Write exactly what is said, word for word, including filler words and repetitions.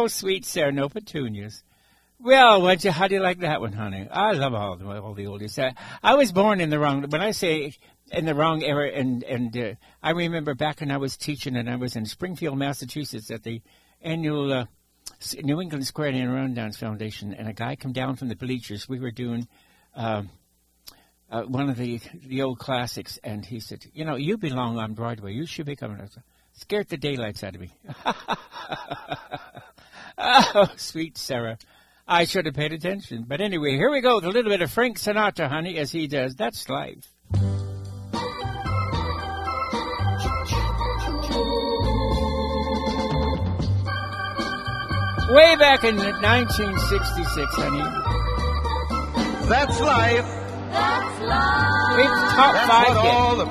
Oh, sweet Sarah, no petunias. Well, what you, how do you like that one, honey? I love all the, all the oldies. I, I was born in the wrong, when I say in the wrong era, and, and uh, I remember back when I was teaching and I was in Springfield, Massachusetts at the annual uh, New England Square and Rundowns Foundation, and a guy come down from the bleachers. We were doing uh, uh, one of the, the old classics, and he said, you know, you belong on Broadway. You should be coming. I said, scared the daylights out of me. Oh, sweet Sarah. I should have paid attention. But anyway, here we go with a little bit of Frank Sinatra, honey, as he does. That's life. Way back in nineteen sixty-six, honey. That's life. That's life. It's top That's five what hit. all the